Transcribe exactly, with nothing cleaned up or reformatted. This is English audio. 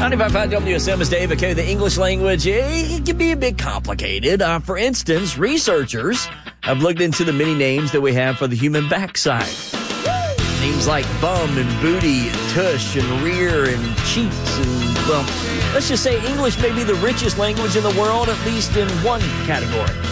ninety-five point five W S M is Dave. Okay, the English language, it can be a bit complicated. Uh, for instance, researchers have looked into the many names that we have for the human backside. Names like bum and booty and tush and rear and cheeks and, well, let's just say English may be the richest language in the world, at least in one category.